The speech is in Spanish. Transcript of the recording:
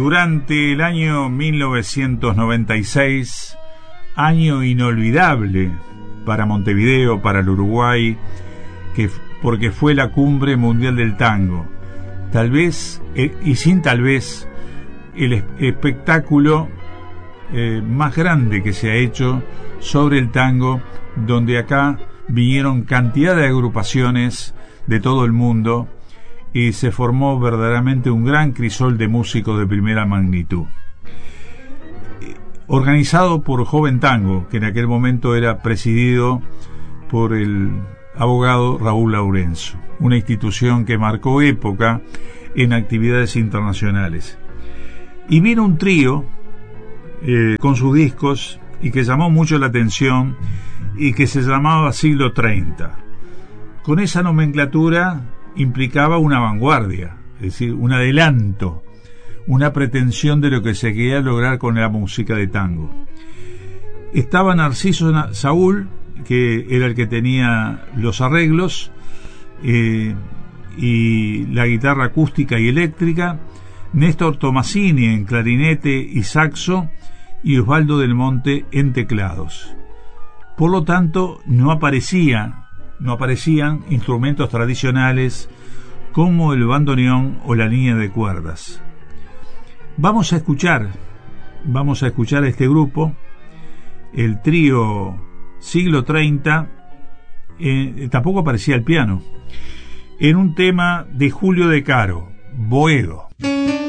Durante el año 1996, año inolvidable para Montevideo, para el Uruguay, porque fue la cumbre mundial del tango. Tal vez, y sin tal vez, el espectáculo más grande que se ha hecho sobre el tango, donde acá vinieron cantidad de agrupaciones de todo el mundo y se formó verdaderamente un gran crisol de músicos de primera magnitud. Organizado por Joven Tango, que en aquel momento era presidido por el abogado Raúl Laurenzo, una institución que marcó época en actividades internacionales. Y vino un trío con sus discos y que llamó mucho la atención y que se llamaba Siglo 30. Con esa nomenclatura implicaba una vanguardia, es decir, un adelanto, una pretensión de lo que se quería lograr con la música de tango. Estaba Narciso Saúl, que era el que tenía los arreglos y la guitarra acústica y eléctrica, Néstor Tomasini en clarinete y saxo y Osvaldo del Monte en teclados. Por lo tanto, no aparecían instrumentos tradicionales como el bandoneón o la línea de cuerdas. Vamos a escuchar a este grupo, el trío Siglo 30, tampoco aparecía el piano, en un tema de Julio De Caro, Boedo.